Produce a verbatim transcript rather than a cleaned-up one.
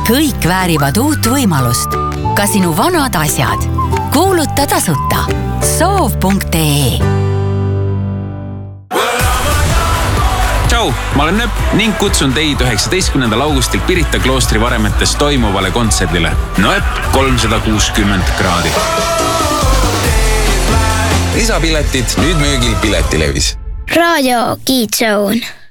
kõik väärivad uut võimalust. Ka sinu vanad asjad. Kuuluta tasuta. soov punkt ee. Tšau, ma olen Nööp ning kutsun teid üheksateistkümnendal augustil Pirita kloostri varemetes toimuvale kontserdile. Nööp kolmsada kuuskümmend kraadi. Lisapiletid nüüd müügil Piletilevis. Raadio Kids Zone.